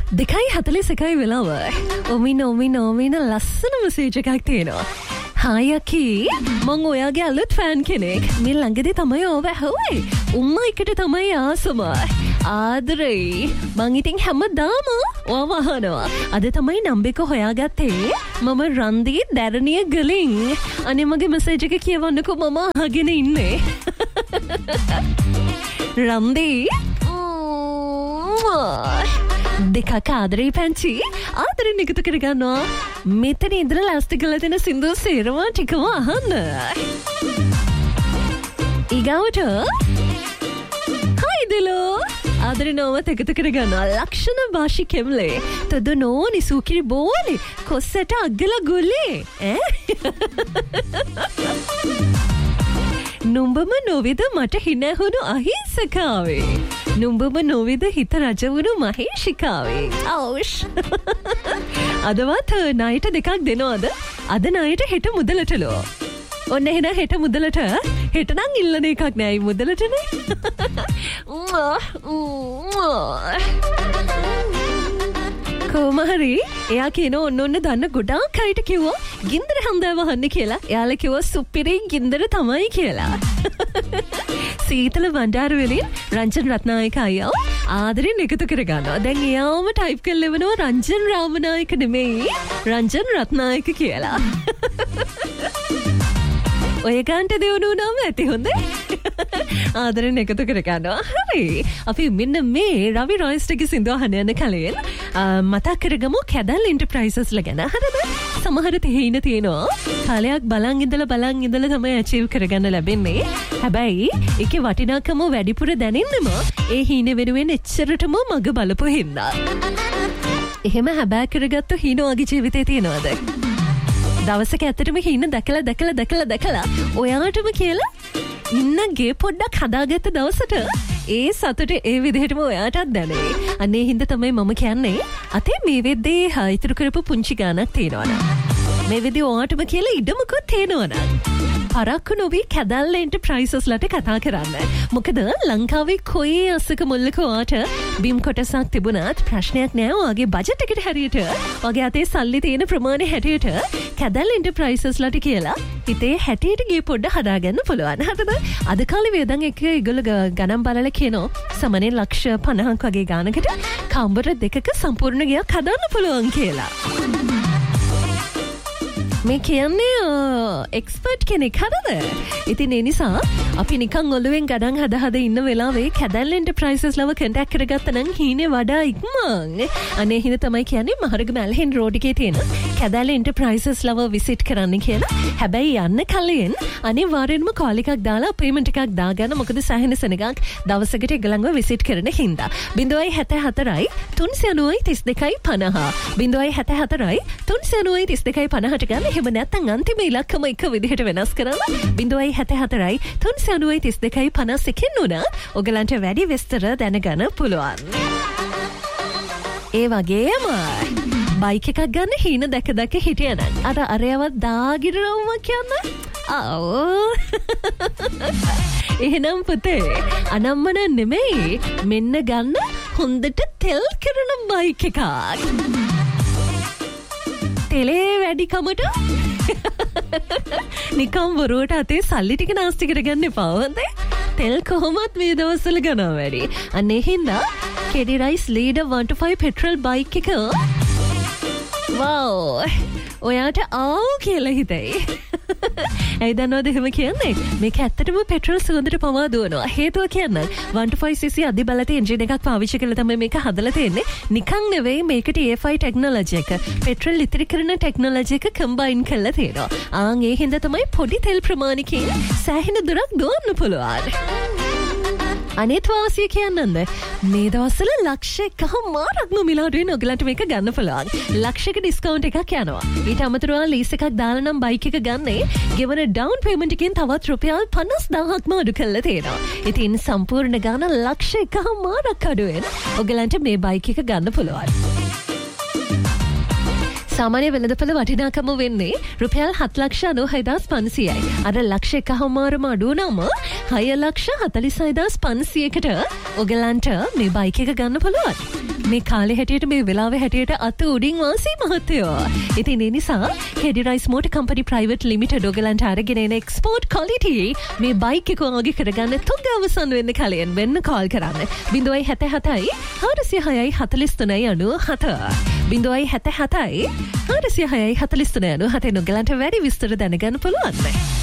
2:41 වෙලාව. ඔමින ලස්සන මෙසේජ් එකක් තියෙනවා. Hi Aki, මං ඔයාගේ අලුත් ෆෑන් කෙනෙක්. මේ ළඟදී තමයි ඔබ ඇහුවේ. උම්මා එකට තමයි ආසම. ආදරේ. මං ඉතින් හැමදාම ඔයාව අහනවා. අද තමයි නම්බර් එක හොයාගත්තේ. මම රන්දී දැරණිය ගලින්. අනේ මගේ මෙසේජ් එක කියවන්නකෝ මම අහගෙන ඉන්නේ. රන්දී. දෙකක් ආදරේ පැංචි ආදරෙන් එකතු කරගන්නවා. මෙතන ඉඳලා ලෑස්ති කරලා තියෙන සින්දු සේරම ටිකම අහන්න. ඊගාවට හයි දෙලෝ ආදරේ නෝවත් එකතු කරගන්නවා. ලක්ෂණ භාෂි කෙම්ලේ තද නෝනි සූකිරි බෝලි කොස්සට අග්ගල ගුලේ නුඹම නොවිද මට හිනැහුණු අහිංසකාවේ. නුඹම නොවිද හිත රජවුණු මහේෂිකාවේ. අවුෂ්. අදවත් ණයට දෙකක් දෙනවද? අද ණයට හෙට මුදලටලෝ. ඔන්න එහෙනම් හෙට මුදලට. හෙට නම් ඉල්ලන එකක් නෑ. අයි මුදලටනේ. කොහොමහරි එයා කියන ඔන්න දන්න ගොඩාක් අයට කිව්වා ගින්දර හඳව වහන්න කියලා. එයාලා කිව්වා සුපිරි ගින්දර තමයි කියලා. සීතල බණ්ඩාර වලින් රංජන් රත්නායක අයියා ආදරෙන් එකතු කරගන්නවා. දැන් එයාම ටයිප් කරලා එවනවා රංජන් රාමනායක නෙමෙයි රංජන් රත්නායක කියලා. ඔය ගාන්ට දෙවුණු නම් ඇති හොඳේ. ආදරෙන් එකතු කරගන්නවා. හරි. අපි මෙන්න මේ රවි රොයිස්ටගේ සින්දුව අහන්න යන කලින් මතක් කරගමු කැදල් එන්ටර්ප්‍රයිසස්ලා ගැන. හරිද? සමහර තේින තියෙනවා. කාලයක් බලන් ඉඳලා තමයි අචීව් කරගන්න ලැබෙන්නේ. හැබැයි ඒකේ වටිනාකම වැඩිපුර දැනෙන්නම ඒ හීන වෙනුවෙන් එච්චරටම මග බලපු හින්දා. එහෙම හැබැයි කරගත්තු හීන වගේ ජීවිතේ තියෙනවද? දවසක ඇත්තටම හීන දැකලා ඔයාටම කියලා ඉන්නගේ පොඩ්ඩක් හදාගත්ත දවසට ඒ සතුට ඒ විදිහටම ඔයාටත් දැනේ. අනේ හින්දා තමයි මම කියන්නේ අතේ මේ වෙද්දී ඉතුරු කරපු පුංචි ගානක් තියෙනවනේ. මේ වෙද්දී ඔයාටම කියලා ඉඩමකුත් තියෙනවනේ. පරක්කු නොවී කැදල් එන්ටර්ප්‍රයිසස්ලට කතා කරන්න. මොකද ලංකාවේ කොයි අස්සක මුල්ලක ඔයාට බිම් කොටසක් තිබුණත් ප්‍රශ්නයක් නෑ. ඔයාගේ බජට් එකට හැරියට ඔයාගේ අතේ සල්ලි තියෙන ප්‍රමාණය හැටියට කැදල් එන්ටර්ප්‍රයිසස්ලට කියලා හිතේ හැටියට ගේ පොඩ්ඩ හදාගන්න පුළුවන්. හරිද? අද කාලේ වේදන් එක ඒගොල්ලෝ ගණන් බලලා කියනවා සමනේ ලක්ෂ 50ක් වගේ ගානකට කම්බර දෙකක සම්පූර්ණ ගයක් හදන්න පුළුවන් කියලා. මේ කියන්නේ එක්ස්පර්ට් කෙනෙක් හරිද? ඉතින් ඒ නිසා අපි නිකන් ඔළුවෙන් ගඩන් හද ඉන්න වෙලාවේ කැදල් එන්ටර්ප්‍රයිසස් ලව කන්ටැක්ට් කරගත්තා නම් හීනේ වඩා ඉක්මන්. අනේ හින්දා තමයි කියන්නේ මහරගම ඇල්හෙන් රෝඩ් එකේ තියෙන කැදල් එන්ටර්ප්‍රයිසස් ලව විසිට් කරන්න කියලා. හැබැයි යන්න කලින් අනිවාර්යෙන්ම කෝල් එකක් දාලා පේමන්ට් එකක් දාගන්න. මොකද සෑහෙන සෙනගක් දවසකට ඒගොල්ලන්ව විසිට් කරන හින්දා. 074යි 390යි 32යි 50. 074යි 390යි 32යි 50ට එහෙම නැත්නම් අන්තිම ඉලක්කම එක විදිහට වෙනස් කරලා 074යි 390යි 32යි 51 නුනා ඔයගලන්ට වැඩි විස්තර දැනගන්න පුළුවන්. ඒ වගේම බයික් එකක් ගන්න හීන දැක හිටියනම් අර අරයවත් දාගිරවම කියන්නේ. එහෙනම් පුතේ අනම්මන නෙමෙයි මෙන්න ගන්න හොඳට තෙල් කරන බයික් එකක්. තෙලේ වැඩිකමට නිකම් වරුවට අතේ සල්ලි ටික නාස්ති කරගන්න එපා. හොඳේ? තෙල් කොහොමත් මේ දවස්වල ගණන් වැඩි. අනේ හින්දා කෙඩි රයිස් ලීඩර් 125 පෙට්‍රල් බයික් එක වව් ඔයාට ආව් කියලා හිතයි. ඇයි දන්නවද එහෙම කියන්නේ? මේක ඇත්තටම පෙට්‍රල් සුවඳට පවා දුවනවා. හේතුව කියන්න 125cc අධි බලත එන්ජින් එකක් පාවිච්චි කරලා තමයි මේක හදලා තියෙන්නේ. නිකන් නෙවෙයි මේකට EFI ටෙක්නොලොජි එක පෙට්‍රල් ඉතිරි කරන ටෙක්නොලොජි එක කම්බයින් කරලා තියෙනවා. ආන් ඒ හින්දා තමයි පොඩි තෙල් ප්‍රමාණිකයෙන් සෑහෙන දුරක් දුවන්න පුළුවන්. අනිත් වාසිය කියන්නද මේ දවස්වල ලක්ෂ 1මාරක්ම මිලාඩුවෙන් ඔයගලන්ට මේක ගන්න පුළුවන්. ලක්ෂයක ඩිස්කවුන්ට් එකක් යනවා. ඊට අමතරව ලීස් එකක් දාලා නම් බයික් එක ගන්නේ ගෙවන ඩවුන් පේමන්ට් එකෙන් තවත් රුපියල් 50000ක්ම අඩු කරලා තියෙනවා. ඉතින් සම්පූර්ණ ගාන ලක්ෂ 1මාරක් අඩුවෙන් ඔයගලන්ට මේ බයික් එක ගන්න පුළුවන්. සාමාන්‍ය වෙළඳපොළ වටිනාකම වෙන්නේ රුපියල් 7,96,500යි. අර ලක්ෂ 1මාරම අඩු නම් 6,46,500කට ඔයගලන්ට මේ බයික් එක ගන්න පුළුවන්. මේ කාලේ හැටියට මේ වෙලාවේ හැටියට අත උඩින් වාසී මහත්තයෝ. ඉතින් ඒ නිසා Kedi Rice Motor Company Private Limited ඔයගලන්ට අරගෙන එන export quality මේ බයික් එක ඔයගේ කරගන්න තුග අවසන් වෙන්න කලින් වෙන්න කෝල් කරන්න. 077යි 406යි 43යි 97. 077යි 406යි 43යි 97 ඔයගලන්ට වැඩි විස්තර දැනගන්න පුළුවන්.